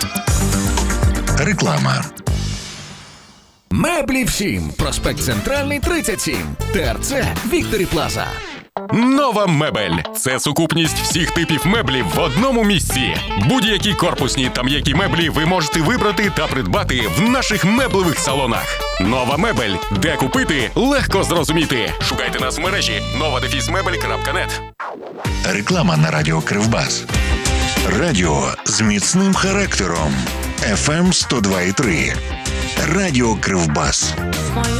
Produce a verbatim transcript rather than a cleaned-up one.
Реклама. Меблі всім. Проспект Центральний, тридцять сім. ТРЦ Вікторі Плаза. Нова мебель – це сукупність всіх типів меблів в одному місці. Будь-які корпусні та м'які меблі ви можете вибрати та придбати в наших меблевих салонах. Нова мебель. Де купити? Легко зрозуміти. Шукайте нас в мережі нова дефіс мебель крапка нет. Реклама на радіо Кривбас. Радіо з міцним характером. еф ем сто два і три. Радіо Кривбас.